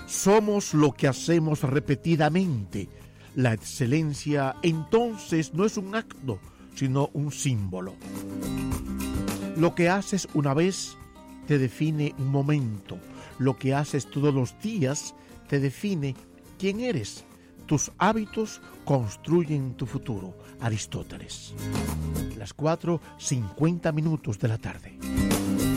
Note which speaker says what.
Speaker 1: Somos lo que hacemos repetidamente. La excelencia entonces no es un acto, sino un símbolo. Lo que haces una vez te define un momento. Lo que haces todos los días te define quién eres. Tus hábitos construyen tu futuro. Aristóteles. Las 4:50 de la tarde.